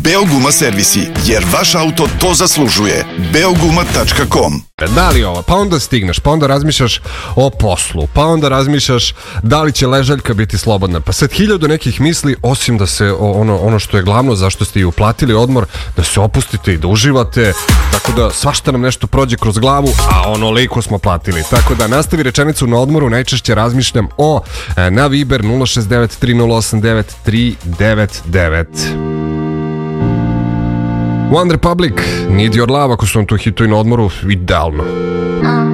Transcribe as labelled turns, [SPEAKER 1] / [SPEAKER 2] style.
[SPEAKER 1] Beoguma servisi, jer vaš auto to zaslužuje. Beoguma.com.
[SPEAKER 2] Da li ovo, pa onda stigneš, pa onda razmišljaš o poslu, pa onda razmišljaš da li će ležaljka biti slobodna, pa sad 1000 nekih misli, osim da se ono što je glavno, zašto ste i uplatili odmor, da se opustite i da uživate, tako da svašta nam nešto prođe kroz glavu, a onoliko smo platili, tako da nastavi rečenicu na odmoru, najčešće razmišljam na Viber 069 3089 399. One Republic, Need Your Love, ako su vam to hitovi na odmoru, idealno.